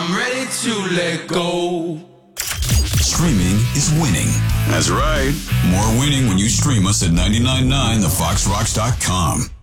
I'm ready to let go. Streaming is winning. That's right. More winning when you stream us at 99.9thefoxrocks.com.